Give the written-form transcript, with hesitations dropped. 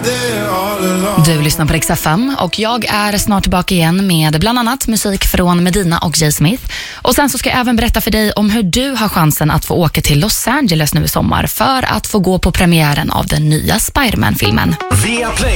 Du lyssnar på Rix FM och jag är snart tillbaka igen med bland annat musik från Medina och Jay Smith. Och sen så ska jag även berätta för dig om hur du har chansen att få åka till Los Angeles nu i sommar för att få gå på premiären av den nya Spider-Man-filmen.